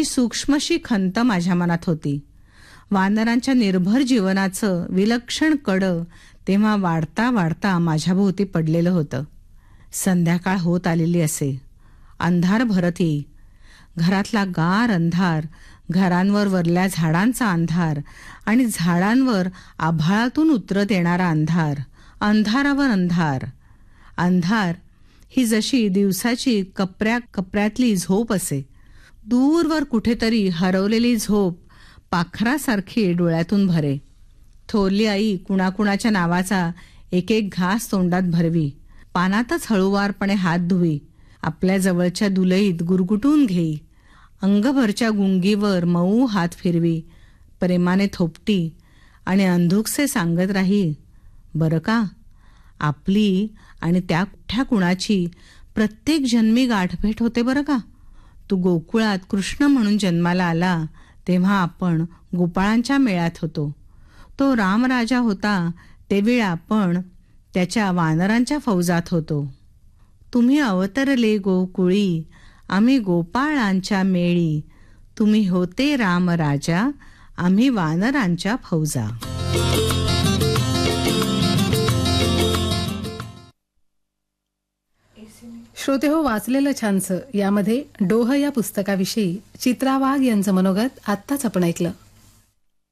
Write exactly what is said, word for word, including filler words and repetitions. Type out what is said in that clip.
अशी सूक्ष्मशी खंत माझ्या मनात होती. वानरांच्या निर्भर जीवनाचं विलक्षण कडं तेव्हा वाढता वाढता माझ्याभोवती पडलेलं होतं. संध्याकाळ होत आलेली असे. अंधार भरत येई. घरातला गार अंधार, घरांवर वरल्या झाडांचा अंधार आणि झाडांवर आभाळातून उतरत येणारा अंधार, अंधारावर अंधार. अंधार ही जशी दिवसाची कपऱ्या कपऱ्यातली झोप असे. दूरवर कुठेतरी हरवलेली झोप पाखरासारखी डोळ्यातून भरे. थोरली आई कुणाकुणाच्या नावाचा एक एक घास तोंडात भरवी. पानातच हळूवारपणे हात धुवी. आपल्या जवळच्या दुलईत गुरगुटून घेई. अंगभरच्या गुंगीवर मऊ हात फिरवी. प्रेमाने थोपटी आणि अंधुकसे सांगत राही, बरं का, आपली आणि त्या कुठ्या कुणाची प्रत्येक जन्मी गाठभेट होते बरं का. तू गोकुळात कृष्ण म्हणून जन्माला आला तेव्हा आपण गोपाळांच्या मेळ्यात होतो. तो रामराजा होता तेवेळी आपण त्याच्या वानरांच्या फौजात होतो. तुम्ही अवतरले गोकुळी, आम्ही गोपाळांच्या मेळी. तुम्ही होते रामराजा, आम्ही वानरांच्या फौजा. श्रोते हो, वाचलेलं छानसं यामध्ये डोह या पुस्तकाविषयी चित्रा वाघ यांचं मनोगत आत्ताच आपण ऐकलं.